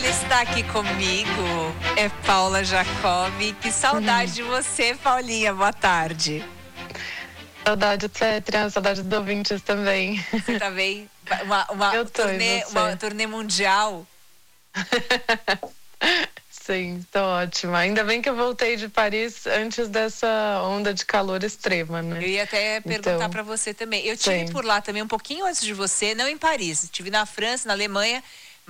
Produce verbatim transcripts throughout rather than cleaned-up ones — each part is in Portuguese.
Está aqui comigo é Paula Jacobi. Que saudade de você, Paulinha. Boa tarde. Saudade de Cétria, saudade dos ouvintes também. Você tá bem? Uma, uma, Eu tô, turnê, uma turnê mundial. Sim, tô ótima. Ainda bem que eu voltei de Paris antes dessa onda de calor extrema, né? Eu ia até perguntar então, para você também. Eu estive sim. por lá também um pouquinho antes de você, não em Paris. Estive na França, na Alemanha,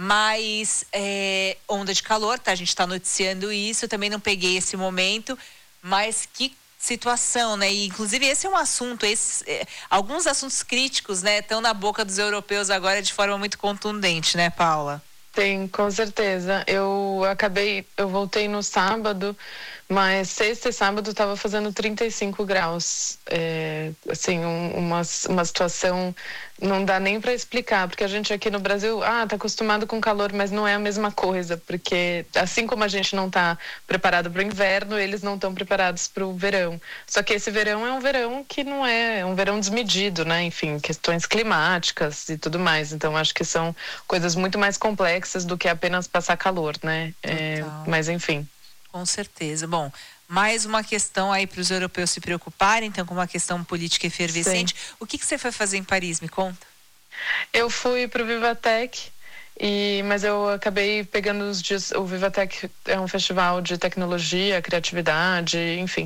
mas é, onda de calor, tá? A gente tá noticiando isso. Eu também não peguei esse momento, mas que situação, né? E, inclusive, esse é um assunto, esse, é, alguns assuntos críticos, né? Estão na boca dos europeus agora de forma muito contundente, né, Paula? Sim, com certeza. Eu acabei, eu voltei no sábado, mas sexta e sábado estava fazendo trinta e cinco graus. É, assim, um, uma, uma situação não dá nem para explicar, porque a gente aqui no Brasil, ah, tá acostumado com calor, mas não é a mesma coisa, porque assim como a gente não tá preparado para o inverno, eles não estão preparados para o verão. Só que esse verão é um verão que não é, é um verão desmedido, né? Enfim, questões climáticas e tudo mais. Então, acho que são coisas muito mais complexas do que apenas passar calor, né? É, mas enfim. Com certeza. Bom, mais uma questão aí para os europeus se preocuparem, então, com uma questão política efervescente. Sim. O que, que você foi fazer em Paris? Me conta. Eu fui para o Vivatech, e, mas eu acabei pegando os dias. O Vivatech é um festival de tecnologia, criatividade, enfim.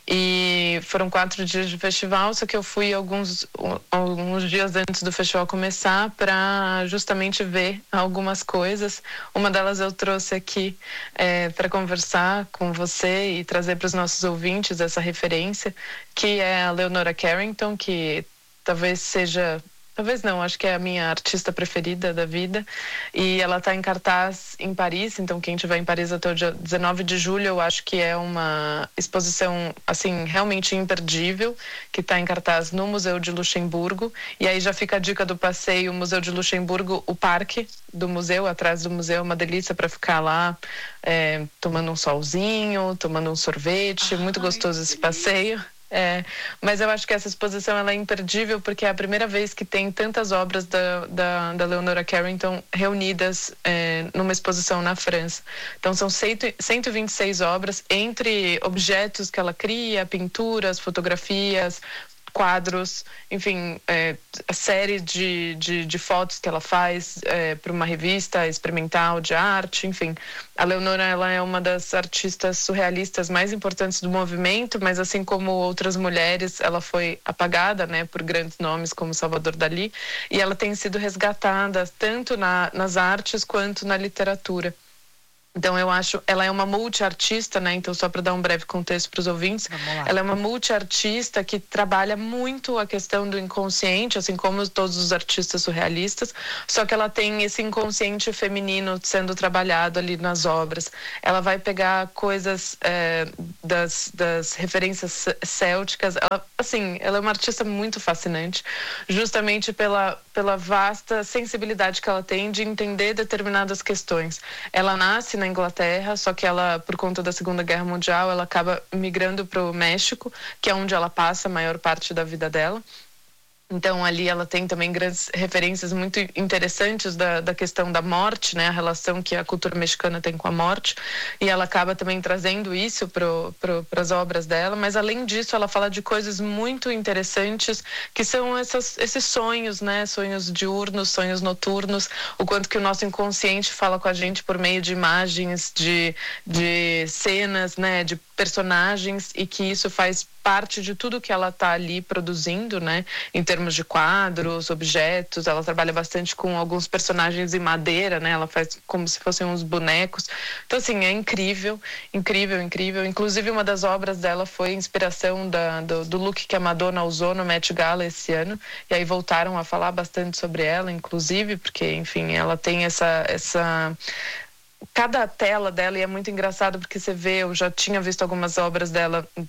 E foram quatro dias de festival, só que eu fui alguns, alguns dias antes do festival começar para justamente ver algumas coisas. Uma delas eu trouxe aqui é, para conversar com você e trazer para os nossos ouvintes essa referência, que é a Leonora Carrington, que talvez seja... Talvez não, acho que é a minha artista preferida da vida. E ela está em cartaz em Paris, então quem estiver em Paris até o dia dezenove de julho, eu acho que é uma exposição, assim, realmente imperdível, que está em cartaz no Museu de Luxemburgo. E aí já fica a dica do passeio, o Museu de Luxemburgo, o parque do museu, atrás do museu, é uma delícia para ficar lá, é, tomando um solzinho, tomando um sorvete, muito gostoso esse passeio. É, mas eu acho que essa exposição ela é imperdível porque é a primeira vez que tem tantas obras da, da, da Leonora Carrington reunidas é, numa exposição na França. Então são cento e vinte e seis obras, entre objetos que ela cria, pinturas, fotografias, quadros, enfim, é, a série de, de, de fotos que ela faz é, para uma revista experimental de arte, enfim. A Leonora, ela é uma das artistas surrealistas mais importantes do movimento, mas assim como outras mulheres, ela foi apagada, né, por grandes nomes como Salvador Dalí, e ela tem sido resgatada tanto na, nas artes quanto na literatura. Então eu acho, ela é uma multiartista, né? Então só para dar um breve contexto para os ouvintes, ela é uma multiartista que trabalha muito a questão do inconsciente, assim como todos os artistas surrealistas, só que ela tem esse inconsciente feminino sendo trabalhado ali nas obras. Ela vai pegar coisas é, das, das referências célticas, ela, assim, ela é uma artista muito fascinante, justamente pela, pela vasta sensibilidade que ela tem de entender determinadas questões. Ela nasce na Inglaterra, só que ela, por conta da Segunda Guerra Mundial, ela acaba migrando para o México, que é onde ela passa a maior parte da vida dela. Então, ali ela tem também grandes referências muito interessantes da, da questão da morte, né? A relação que a cultura mexicana tem com a morte. E ela acaba também trazendo isso para as obras dela. Mas, além disso, ela fala de coisas muito interessantes, que são essas, esses sonhos, né? Sonhos diurnos, sonhos noturnos. O quanto que o nosso inconsciente fala com a gente por meio de imagens, de, de cenas, né? De personagens. E que isso faz parte de tudo que ela está ali produzindo, né? Em termos de quadros, objetos, ela trabalha bastante com alguns personagens em madeira, né? Ela faz como se fossem uns bonecos. Então, assim, é incrível, incrível, incrível. Inclusive, uma das obras dela foi inspiração da, do, do look que a Madonna usou no Met Gala esse ano. E aí voltaram a falar bastante sobre ela, inclusive, porque, enfim, ela tem essa... essa cada tela dela, e é muito engraçado porque você vê, eu já tinha visto algumas obras dela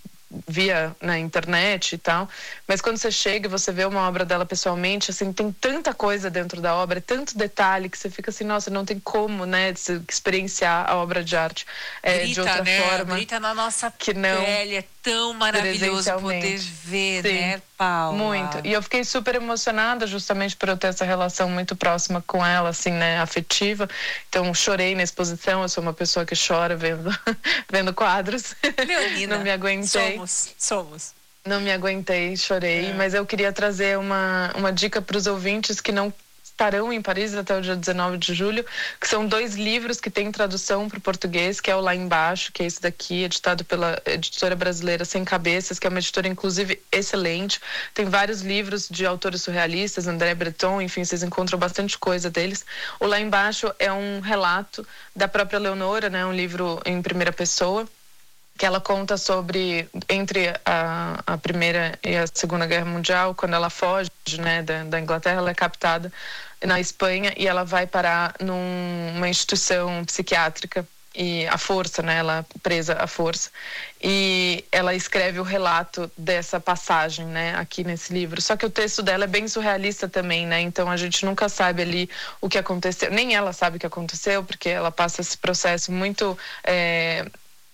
via na internet e tal, mas quando você chega e você vê uma obra dela pessoalmente, assim, tem tanta coisa dentro da obra, tanto detalhe que você fica assim, nossa, não tem como, né, se experienciar a obra de arte é, grita, de outra né? forma. Grita na nossa que não pele, é tão maravilhoso poder ver, Sim, né, Paula? Muito. E eu fiquei super emocionada justamente por eu ter essa relação muito próxima com ela, assim, né, afetiva. Então, chorei na exposição, eu sou uma pessoa que chora vendo, vendo quadros. Leonina, não me aguentei. Somos, somos. Não me aguentei, chorei. É. Mas eu queria trazer uma, uma dica para os ouvintes que não estarão em Paris até o dia dezenove de julho, que são dois livros que têm tradução para o português, que é o Lá Embaixo, que é esse daqui, editado pela editora brasileira Sem Cabeças, que é uma editora, inclusive, excelente. Tem vários livros de autores surrealistas, André Breton, enfim, vocês encontram bastante coisa deles. O Lá Embaixo é um relato da própria Leonora, né, um livro em primeira pessoa, que ela conta sobre, entre a, a Primeira e a Segunda Guerra Mundial, quando ela foge, né, da, da Inglaterra, ela é captada na Espanha e ela vai parar numa instituição psiquiátrica, e à força, né, ela é presa à força. E ela escreve o relato dessa passagem, né, aqui nesse livro. Só que o texto dela é bem surrealista também, né, então a gente nunca sabe ali o que aconteceu, nem ela sabe o que aconteceu, porque ela passa esse processo muito... É,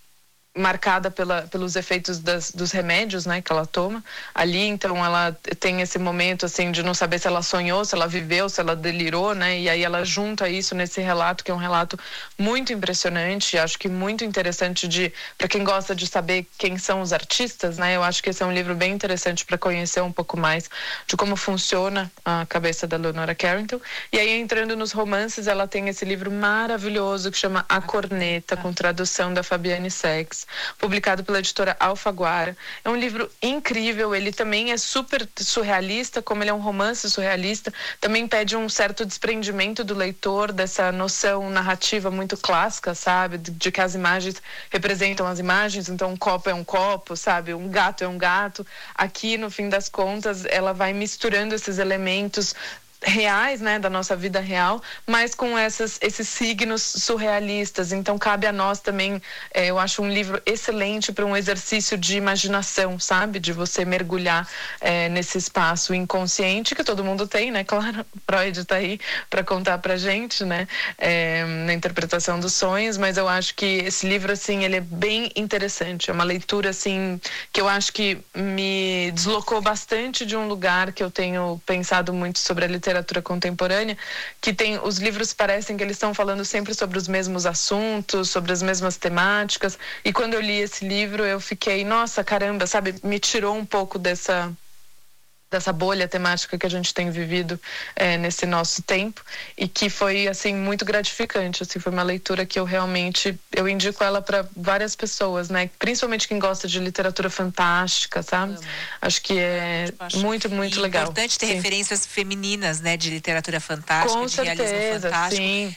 marcada pela, pelos efeitos das, dos remédios, né, que ela toma ali, então ela tem esse momento, assim, de não saber se ela sonhou, se ela viveu, se ela delirou, né, e aí ela junta isso nesse relato, que é um relato muito impressionante, acho que muito interessante de, para quem gosta de saber quem são os artistas, né, eu acho que esse é um livro bem interessante para conhecer um pouco mais de como funciona a cabeça da Leonora Carrington. E aí, entrando nos romances, ela tem esse livro maravilhoso que chama A Corneta, com tradução da Fabiane Sex, publicado pela editora Alfaguara. É um livro incrível, ele também é super surrealista, como ele é um romance surrealista, também pede um certo desprendimento do leitor dessa noção narrativa muito clássica, sabe, de, de que as imagens representam as imagens, então um copo é um copo, sabe, um gato é um gato. Aqui, no fim das contas, ela vai misturando esses elementos reais, né, da nossa vida real, mas com essas, esses signos surrealistas. Então cabe a nós também, é, eu acho um livro excelente para um exercício de imaginação, sabe, de você mergulhar é, nesse espaço inconsciente que todo mundo tem, né, claro, Freud está aí para contar pra gente, né, é, na interpretação dos sonhos, mas eu acho que esse livro, assim, ele é bem interessante, é uma leitura, assim, que eu acho que me deslocou bastante de um lugar que eu tenho pensado muito sobre a literatura literatura contemporânea, que tem, os livros parecem que eles estão falando sempre sobre os mesmos assuntos, sobre as mesmas temáticas, e quando eu li esse livro eu fiquei, nossa, caramba, sabe, me tirou um pouco dessa dessa bolha temática que a gente tem vivido é, nesse nosso tempo, e que foi, assim, muito gratificante, assim, foi uma leitura que eu realmente, eu indico ela para várias pessoas, né, principalmente quem gosta de literatura fantástica, sabe? Amo. Acho que é acho muito, muito legal. É importante ter sim. referências femininas, né, de literatura fantástica, com de certeza, realismo fantástico, sim.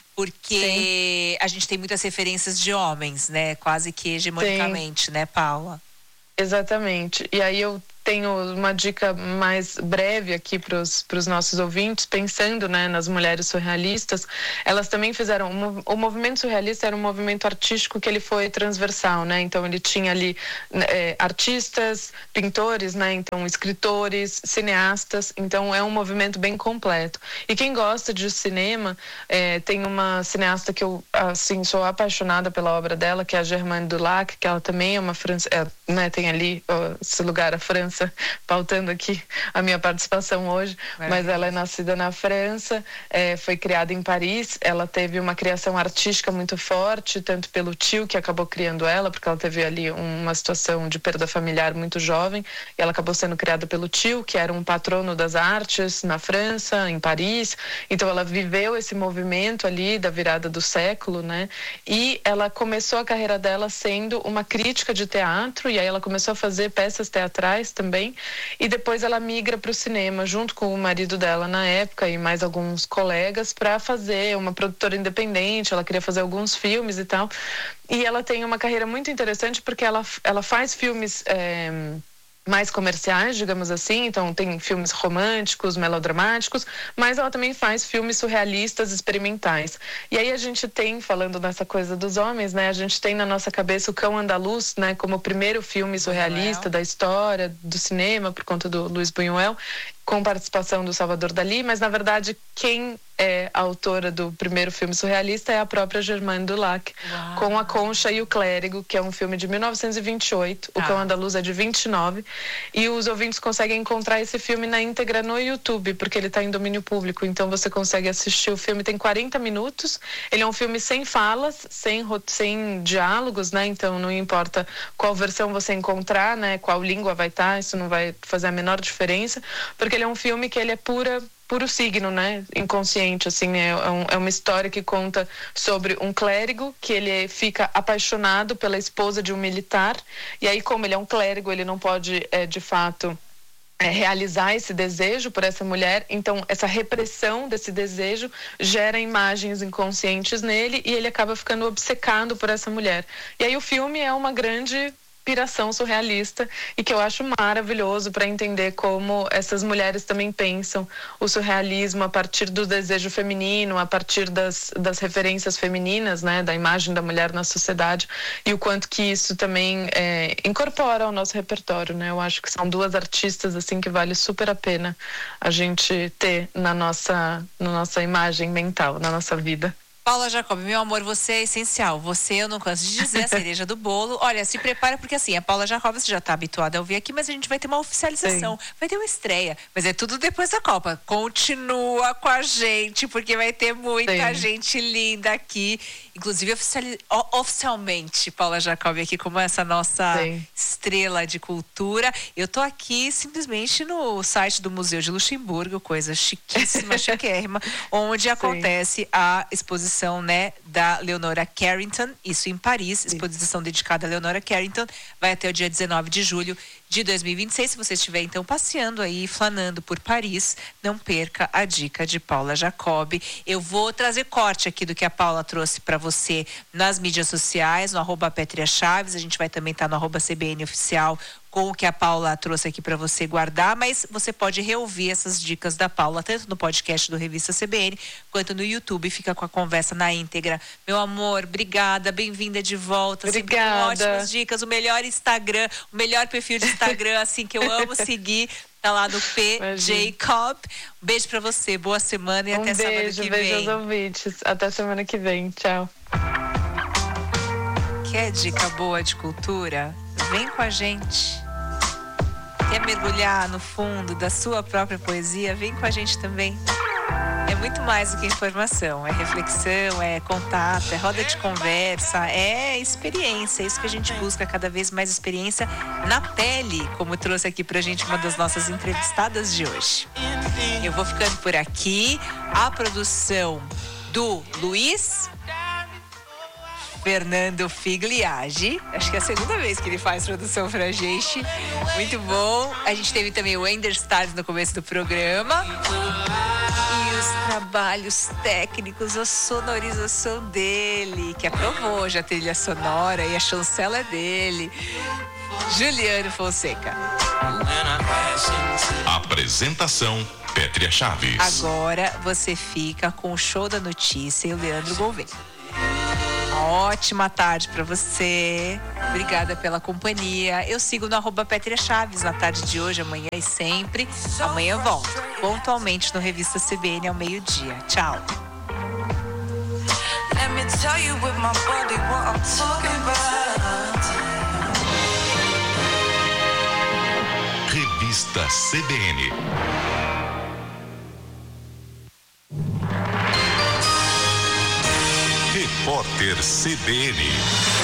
porque sim. a gente tem muitas referências de homens, né, quase que hegemonicamente, sim. né, Paula? Exatamente, e aí eu tenho uma dica mais breve aqui para os nossos ouvintes, pensando, né, nas mulheres surrealistas. Elas também fizeram, o movimento surrealista era um movimento artístico que ele foi transversal, né, então ele tinha ali é, artistas, pintores, né, então escritores, cineastas, então é um movimento bem completo. E quem gosta de cinema, é, tem uma cineasta que eu, assim, sou apaixonada pela obra dela, que é a Germaine Dulac, que ela também é uma francesa, é, né, tem ali ó, esse lugar, a França, pautando aqui a minha participação hoje, mas ela é nascida na França, é, foi criada em Paris, ela teve uma criação artística muito forte, tanto pelo tio que acabou criando ela, porque ela teve ali uma situação de perda familiar muito jovem, e ela acabou sendo criada pelo tio, que era um patrono das artes na França, em Paris, então ela viveu esse movimento ali da virada do século, né, e ela começou a carreira dela sendo uma crítica de teatro, e aí ela começou a fazer peças teatrais também, e depois ela migra para o cinema junto com o marido dela na época e mais alguns colegas para fazer uma produtora independente. Ela queria fazer alguns filmes e tal, e ela tem uma carreira muito interessante porque ela, ela faz filmes é, mais comerciais, digamos assim, então tem filmes românticos, melodramáticos, mas ela também faz filmes surrealistas, experimentais. E aí a gente tem, falando nessa coisa dos homens, né, a gente tem na nossa cabeça o Cão Andaluz, né, como o primeiro filme surrealista Buñuel. Da história do cinema, por conta do Luiz Buñuel, com participação do Salvador Dalí, mas na verdade quem é a autora do primeiro filme surrealista é a própria Germaine Dulac, Uau. Com A Concha e o Clérigo, que é um filme de mil novecentos e vinte e oito, ah. O Cão Andaluz é de vinte e nove, e os ouvintes conseguem encontrar esse filme na íntegra no YouTube, porque ele está em domínio público, então você consegue assistir o filme, tem quarenta minutos, ele é um filme sem falas, sem, sem diálogos, né, então não importa qual versão você encontrar, né, qual língua vai estar, isso não vai fazer a menor diferença, porque ele é um filme que ele é pura puro signo, né, inconsciente, assim, é, um, é uma história que conta sobre um clérigo que ele fica apaixonado pela esposa de um militar, e aí como ele é um clérigo, ele não pode, é, de fato, é, realizar esse desejo por essa mulher, então essa repressão desse desejo gera imagens inconscientes nele e ele acaba ficando obcecado por essa mulher. E aí o filme é uma grande inspiração surrealista e que eu acho maravilhoso para entender como essas mulheres também pensam o surrealismo a partir do desejo feminino, a partir das, das referências femininas, né, da imagem da mulher na sociedade e o quanto que isso também é, incorpora ao nosso repertório, né? Eu acho que são duas artistas assim que vale super a pena a gente ter na nossa, na nossa imagem mental, na nossa vida. Paula Jacob, meu amor, você é essencial. Você, eu não canso de dizer, a cereja do bolo. Olha, se prepara, porque assim, a Paula Jacob, você já está habituada a ouvir aqui, mas a gente vai ter uma oficialização, Sim. vai ter uma estreia, mas é tudo depois da Copa. Continua com a gente, porque vai ter muita Sim. gente linda aqui. Inclusive, oficiali- oficialmente, Paula Jacob aqui como essa nossa Sim. estrela de cultura. Eu tô aqui simplesmente no site do Museu de Luxemburgo, coisa chiquíssima, chiquérrima, onde Sim. acontece a exposição, né, da Leonora Carrington, isso em Paris, exposição Sim. dedicada a Leonora Carrington, vai até o dia dezenove de julho de dois mil e vinte e seis. Se você estiver então passeando aí, flanando por Paris, não perca a dica de Paula Jacob. Eu vou trazer corte aqui do que a Paula trouxe para você nas mídias sociais, no arroba Pétria Chaves, a gente vai também estar tá no arroba C B N Oficial com o que a Paula trouxe aqui para você guardar, mas você pode reouvir essas dicas da Paula, tanto no podcast do Revista C B N, quanto no YouTube, fica com a conversa na íntegra. Meu amor, obrigada, bem-vinda de volta. Obrigada. Sempre com ótimas dicas, o melhor Instagram, o melhor perfil de Instagram, assim, que eu amo seguir, tá lá no P J Cobb. Um beijo pra você, boa semana e um até beijo, semana que beijo vem. Beijo aos ouvintes, até semana que vem, tchau. Quer dica boa de cultura? Vem com a gente. Quer mergulhar no fundo da sua própria poesia? Vem com a gente também. É muito mais do que informação, é reflexão, é contato, é roda de conversa, é experiência, é isso que a gente busca, cada vez mais experiência na pele, como trouxe aqui pra gente uma das nossas entrevistadas de hoje. Eu vou ficando por aqui, a produção do Luiz Fernando Figliagi, acho que é a segunda vez que ele faz produção pra gente, muito bom. A gente teve também o Ender Stars no começo do programa e os trabalhos técnicos, a sonorização dele, que aprovou já a trilha sonora e a chancela é dele, Juliano Fonseca. Apresentação Pétria Chaves. Agora você fica com o Show da Notícia e o Leandro Gouveia. Ótima tarde para você. Obrigada pela companhia. Eu sigo no arroba Pétria Chaves na tarde de hoje, amanhã e sempre. Amanhã eu volto pontualmente no Revista C B N ao meio-dia. Tchau. Revista C B N. Repórter C B N.